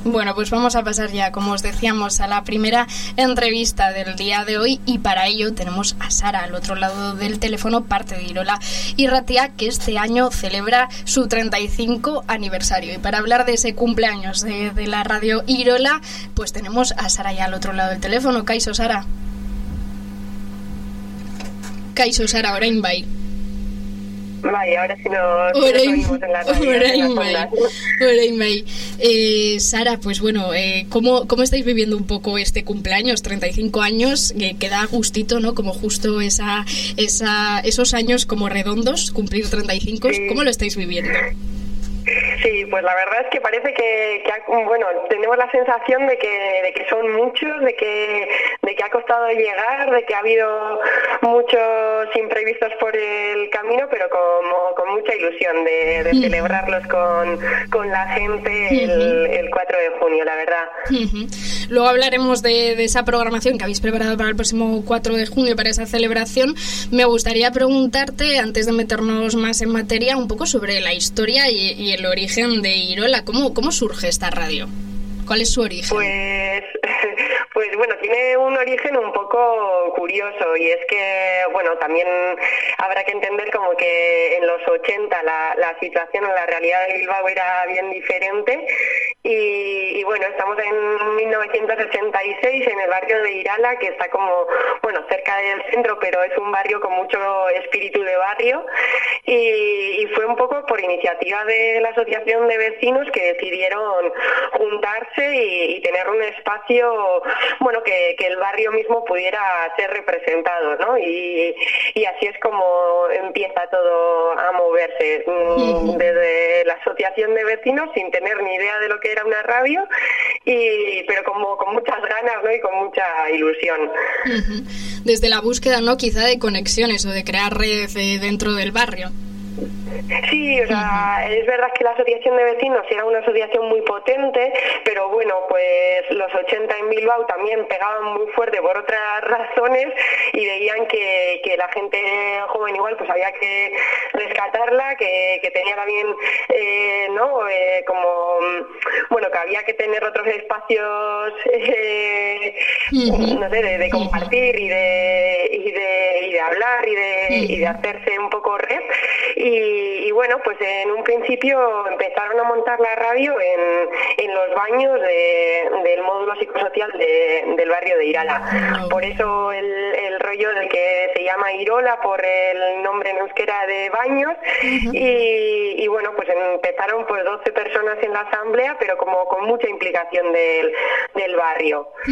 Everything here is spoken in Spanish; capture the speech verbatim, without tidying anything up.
Bueno, pues vamos a pasar ya, como os decíamos, a la primera entrevista del día de hoy, y para ello tenemos a Sara al otro lado del teléfono, parte de Irola Irratia, que este año celebra su treinta y cinco aniversario. Y para hablar de ese cumpleaños de, de la radio Irola, pues tenemos a Sara ya al otro lado del teléfono. Kaixo, Sara. Kaixo, Sara, orain bai. Vale, ahora sí nos, nos oímos en la radio. Orain bai, orain bai. Eh, Sara, pues bueno, eh, ¿cómo, ¿cómo estáis viviendo un poco este cumpleaños? treinta y cinco años, eh, que da gustito, ¿no? Como justo esa, esa, esos años como redondos, cumplir treinta y cinco. Sí. ¿Cómo lo estáis viviendo? Sí, pues la verdad es que parece que, que ha, bueno, tenemos la sensación de que, de que son muchos, de que, de que ha costado llegar, de que ha habido muchos imprevistos por el camino, pero como, con mucha ilusión de, de uh-huh. celebrarlos con, con la gente el, uh-huh. el cuatro de junio, la verdad. Uh-huh. Luego hablaremos de, de esa programación que habéis preparado para el próximo cuatro de junio, para esa celebración. Me gustaría preguntarte, antes de meternos más en materia, un poco sobre la historia y, y el origen de Irola. ¿Cómo, cómo surge esta radio? ¿Cuál es su origen? Pues, pues bueno, tiene un origen un poco curioso, y es que, bueno, también habrá que entender como que en los ochenta la, la situación o la realidad de Bilbao era bien diferente. Y, y bueno, estamos en mil novecientos ochenta y seis en el barrio de Irala, que está como, bueno, cerca del centro, pero es un barrio con mucho espíritu de barrio, y, y fue un poco por iniciativa de la asociación de vecinos que decidieron juntarse y, y tener un espacio, bueno, que, que el barrio mismo pudiera ser representado, ¿no? Y, y así es como empieza todo a moverse, uh-huh. desde la asociación de vecinos, sin tener ni idea de lo que era una radio, y pero como con muchas ganas, ¿no? Y con mucha ilusión. Uh-huh. Desde la búsqueda, ¿no? Quizá de conexiones o de crear redes eh, dentro del barrio. Sí, o sea, uh-huh. es verdad que la asociación de vecinos era una asociación muy potente, pero bueno, pues los ochenta en Bilbao también pegaban muy fuerte por otras razones, y veían que, que la gente joven igual pues había que rescatarla, que, que tenía también, eh, ¿no? Eh, como, bueno, que había que tener otros espacios, eh, uh-huh. no sé, de, de compartir uh-huh. y, de, y, de, y de hablar y de, uh-huh. y de hacerse un poco red. Y, y bueno, pues en un principio empezaron a montar la radio en, en los baños de, del módulo psicosocial de, del barrio de Irala. Por eso el, el rollo de que se llama Irola, por el nombre en euskera de baños. Uh-huh. y, y bueno, pues empezaron pues doce personas en la asamblea, pero como con mucha implicación del, del barrio.